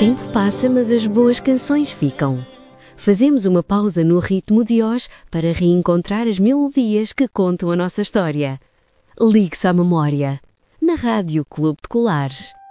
tempo passa, mas as boas canções ficam. Fazemos uma pausa no ritmo de hoje para reencontrar as melodias que contam a nossa história. Ligue-se à memória, na Rádio Clube de Colares.